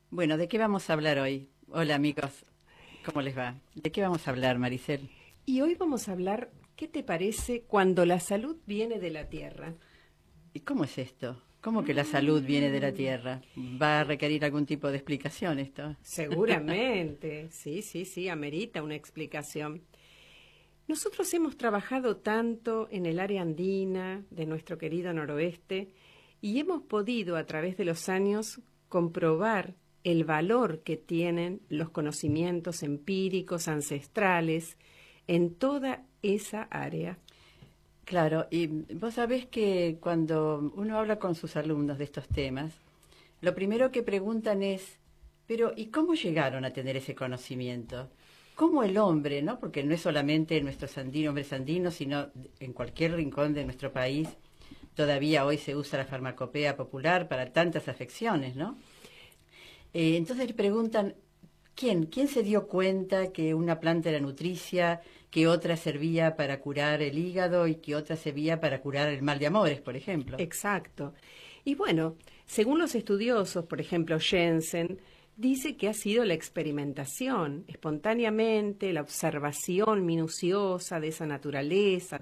Bueno, ¿de qué vamos a hablar hoy? Hola amigos, ¿cómo les va? ¿De qué vamos a hablar, Maricel? Y hoy vamos a hablar, ¿qué te parece cuando la salud viene de la tierra? ¿Y cómo es esto? ¿Cómo que la salud viene de la Mm, tierra? ¿Va a requerir algún tipo de explicación esto? Seguramente, sí, amerita una explicación. Nosotros hemos trabajado tanto en el área andina de nuestro querido noroeste y hemos podido a través de los años comprobar el valor que tienen los conocimientos empíricos ancestrales en toda esa área. Claro, y vos sabés que cuando uno habla con sus alumnos de estos temas, lo primero que preguntan es, pero ¿y cómo llegaron a tener ese conocimiento? ¿Cómo el hombre, no? Porque no es solamente nuestros hombres andinos, sino en cualquier rincón de nuestro país, todavía hoy se usa la farmacopea popular para tantas afecciones, ¿no? Entonces le preguntan, ¿quién se dio cuenta que una planta era nutricia, que otra servía para curar el hígado y que otra servía para curar el mal de amores, por ejemplo? Exacto. Y bueno, según los estudiosos, por ejemplo, Jensen, dice que ha sido la experimentación, espontáneamente, la observación minuciosa de esa naturaleza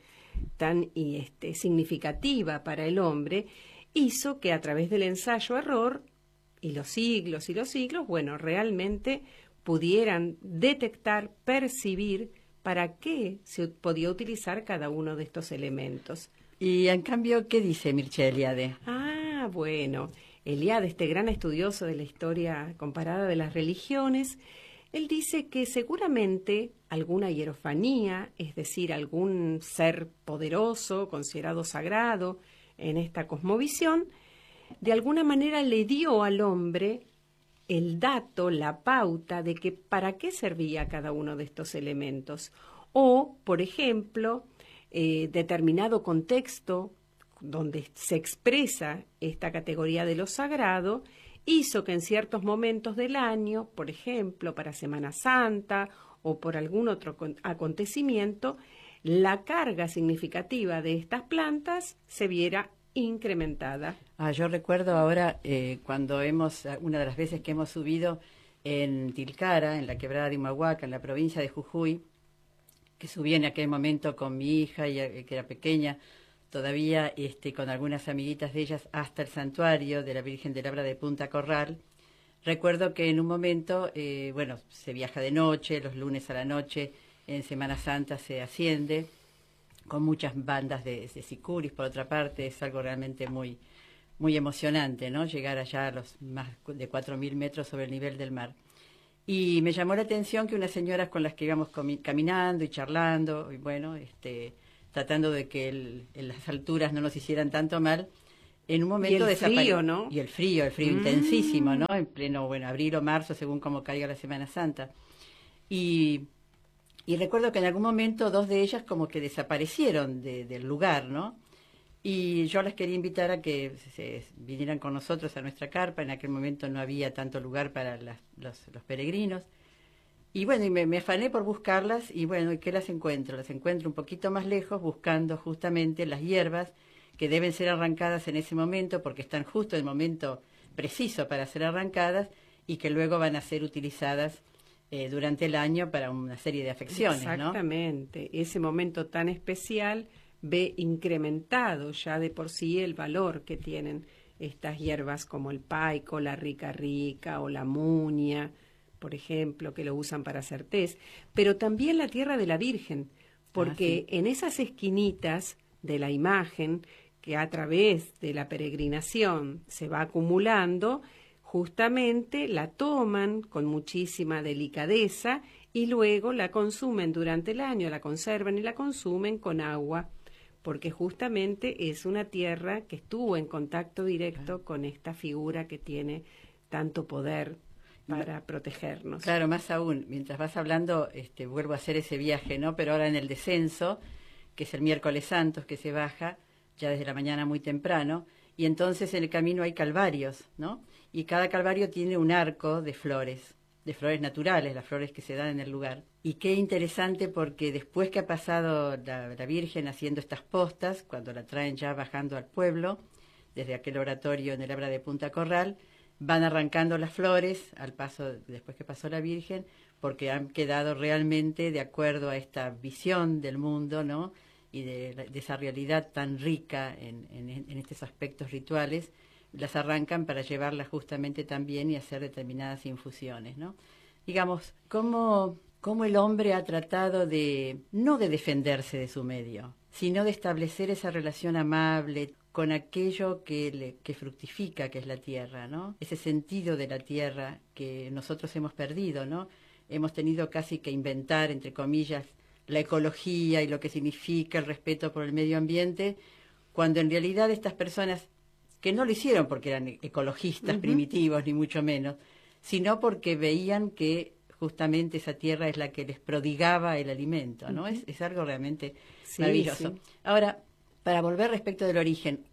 tan significativa para el hombre, hizo que a través del ensayo-error y los siglos, bueno, realmente pudieran detectar, percibir para qué se podía utilizar cada uno de estos elementos. Y en cambio, ¿qué dice Mircea Eliade? Bueno, Eliade, este gran estudioso de la historia comparada de las religiones, él dice que seguramente alguna hierofanía, es decir, algún ser poderoso, considerado sagrado en esta cosmovisión, de alguna manera le dio al hombre el dato, la pauta de que para qué servía cada uno de estos elementos. O, por ejemplo, determinado contexto donde se expresa esta categoría de lo sagrado, hizo que en ciertos momentos del año, por ejemplo, para Semana Santa o por algún otro acontecimiento, la carga significativa de estas plantas se viera incrementada. Yo recuerdo ahora cuando una de las veces que hemos subido en Tilcara, en la quebrada de Humahuaca, en la provincia de Jujuy, que subí en aquel momento con mi hija, que era pequeña, todavía con algunas amiguitas de ellas, hasta el santuario de la Virgen de Labra de Punta Corral. Recuerdo que en un momento, bueno, se viaja de noche, los lunes a la noche, en Semana Santa se asciende, con muchas bandas de sicuris, por otra parte, es algo realmente muy emocionante, ¿no? Llegar allá a los más de 4.000 metros sobre el nivel del mar. Y me llamó la atención que unas señoras con las que íbamos caminando y charlando, y bueno, tratando de que las alturas no nos hicieran tanto mal, en un Y momento el frío, desapareció. ¿no? Y el frío intensísimo, ¿no? En pleno, bueno, abril o marzo, según como caiga la Semana Santa. Y, y recuerdo que en algún momento dos de ellas como que desaparecieron del lugar, ¿no? Y yo las quería invitar a que vinieran con nosotros a nuestra carpa. En aquel momento no había tanto lugar para los peregrinos. Y bueno, y me afané por buscarlas y bueno, ¿y qué las encuentro? Las encuentro un poquito más lejos buscando justamente las hierbas que deben ser arrancadas en ese momento porque están justo en el momento preciso para ser arrancadas y que luego van a ser utilizadas durante el año para una serie de afecciones, ¿no? Exactamente. Ese momento tan especial ve incrementado ya de por sí el valor que tienen estas hierbas como el paico, la rica rica o la muña, por ejemplo, que lo usan para hacer tés, pero también la tierra de la Virgen, Ah, sí. porque en esas esquinitas de la imagen que a través de la peregrinación se va acumulando, justamente la toman con muchísima delicadeza y luego la consumen durante el año, la conservan y la consumen con agua, porque justamente es una tierra que estuvo en contacto directo con esta figura que tiene tanto poder para protegernos. Claro, más aún, mientras vas hablando, vuelvo a hacer ese viaje, ¿no? Pero ahora en el descenso, que es el miércoles santos, que se baja ya desde la mañana muy temprano, y entonces en el camino hay calvarios, ¿no? Y cada calvario tiene un arco de flores naturales, las flores que se dan en el lugar. Y qué interesante porque después que ha pasado la Virgen haciendo estas postas, cuando la traen ya bajando al pueblo, desde aquel oratorio en el Abra de Punta Corral, van arrancando las flores al paso, después que pasó la Virgen, porque han quedado realmente de acuerdo a esta visión del mundo, ¿no? Y de esa realidad tan rica en estos aspectos rituales, las arrancan para llevarlas justamente también y hacer determinadas infusiones, ¿no? Digamos, cómo el hombre ha tratado no de defenderse de su medio, sino de establecer esa relación amable con aquello que fructifica, que es la tierra, ¿no? Ese sentido de la tierra que nosotros hemos perdido, ¿no? Hemos tenido casi que inventar, entre comillas, la ecología y lo que significa el respeto por el medio ambiente, cuando en realidad estas personas, que no lo hicieron porque eran ecologistas primitivos, ni mucho menos, sino porque veían que justamente esa tierra es la que les prodigaba el alimento, ¿no? Es algo realmente maravilloso. Sí. Ahora, para volver respecto del origen,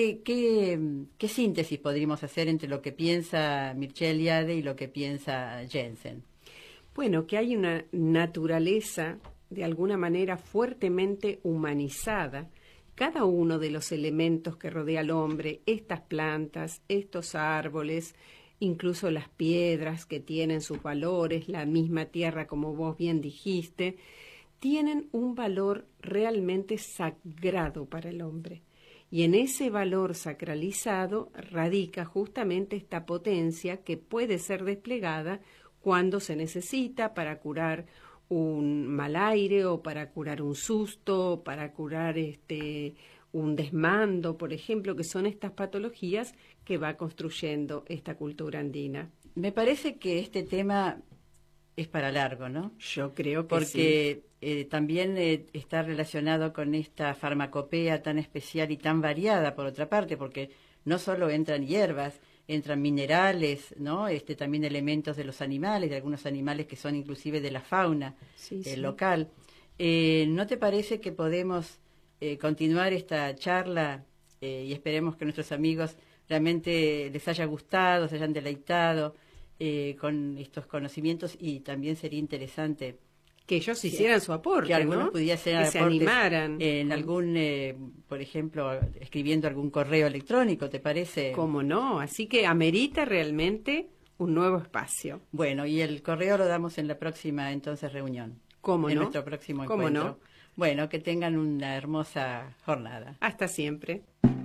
¿qué síntesis podríamos hacer entre lo que piensa Mircea Eliade y lo que piensa Jensen? Bueno, que hay una naturaleza de alguna manera fuertemente humanizada. Cada uno de los elementos que rodea al hombre, estas plantas, estos árboles, incluso las piedras que tienen sus valores, la misma tierra, como vos bien dijiste, tienen un valor realmente sagrado para el hombre. Y en ese valor sacralizado radica justamente esta potencia que puede ser desplegada cuando se necesita para curar un mal aire o para curar un susto, para curar un desmando, por ejemplo, que son estas patologías que va construyendo esta cultura andina. Me parece que este tema es para largo, ¿no? Yo creo que porque sí. También está relacionado con esta farmacopea tan especial y tan variada, por otra parte, porque no solo entran hierbas, entran minerales, ¿no? También elementos de los animales, de algunos animales que son inclusive de la fauna local. ¿No te parece que podemos continuar esta charla y esperemos que nuestros amigos realmente les haya gustado, se hayan deleitado con estos conocimientos, y también sería interesante que ellos hicieran su aporte, que algunos ¿no? pudieran hacer que se animaran en algún, por ejemplo, escribiendo algún correo electrónico, ¿te parece? ¿Cómo no? Así que amerita realmente un nuevo espacio. Bueno, y el correo lo damos en la próxima entonces reunión. ¿Cómo no? En nuestro próximo encuentro. ¿Cómo no? Bueno, que tengan una hermosa jornada. Hasta siempre.